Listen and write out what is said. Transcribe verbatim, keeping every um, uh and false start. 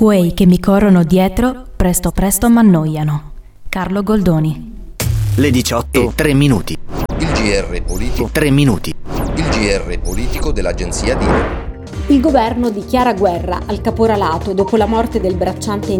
Quei che mi corrono dietro, presto presto m'annoiano. Carlo Goldoni. Le diciotto e tre minuti. Il G R politico. tre minuti. Il G R politico dell'agenzia D I N. Il governo dichiara guerra al caporalato dopo la morte del bracciante